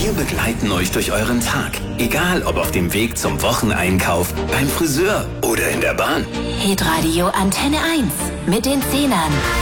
Wir begleiten euch durch euren Tag. Egal ob auf dem Weg zum Wocheneinkauf, beim Friseur oder in der Bahn. Hitradio Antenne 1 mit den Zehnern.